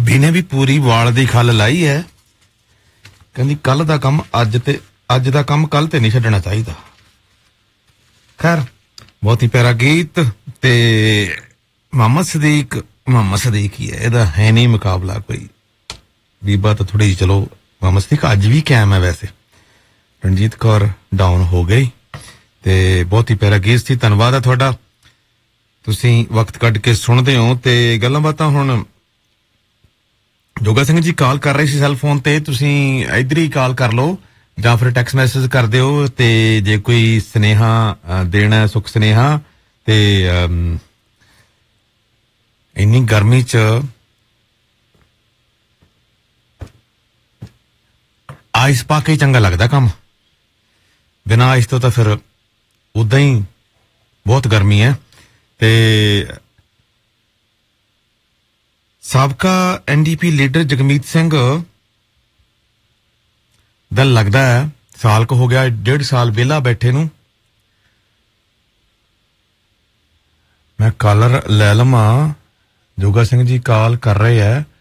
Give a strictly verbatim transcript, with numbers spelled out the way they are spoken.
भाभी ने भी पूरी वाल दी खल लाई है, कहंदी कल दा कम अज ते अज दा कम कल ते नहीं छड्डना चाहिदा। खैर बहुत ही प्यारा गीत ते मोहम्मद सदीक मोहम्मद सदीक ही है, ਇਹਦਾ है नहीं मुकाबला कोई। बीबा तो थोड़ी चलो मोहम्मद सदीक अज भी कायम है, वैसे रणजीत कौर डाउन हो गई ते बहुत ही प्यारा गीत सी। धन्नवाद है तुहाडा, तुसीं वक्त कढ के सुणदे हो ते गल्लां बातां। हुण जोगा सिंह जी कॉल कर रहे सी सैल फोन ते, तुसीं इधर ही कॉल कर लो ਜਾਂ ਫਿਰ ਟੈਕਸਟ ਮੈਸੇਜ ਕਰ ਦਿਓ ਤੇ ਜੇ ਕੋਈ ਸੁਨੇਹਾ ਦੇਣਾ ਸੁਖ ਸੁਨੇਹਾ ਤੇ ਇੰਨੀ ਗਰਮੀ ਚ ਆਈਸ ਪਾ ਕੇ ਚੰਗਾ ਲੱਗਦਾ ਕੰਮ, ਬਿਨਾਂ ਆਈਸ ਤੋਂ ਤਾਂ ਫਿਰ ਉਦਾਂ ਹੀ ਬਹੁਤ ਗਰਮੀ ਹੈ। ਤੇ ਸਾਬਕਾ ਐਨਡੀਪੀ ਲੀਡਰ ਜਗਮੀਤ ਸਿੰਘ ਦਿਲ ਲੱਗਦਾ ਹੈ ਸਾਲ ਕੁ ਹੋ ਗਿਆ, ਡੇਢ ਸਾਲ ਵਿਹਲਾ ਬੈਠੇ ਨੂੰ। ਮੈਂ ਕਾਲਰ ਲੈ ਲਵਾਂ, ਜੋਗਾ ਸਿੰਘ ਜੀ ਕਾਲ ਕਰ ਰਹੇ ਹੈ।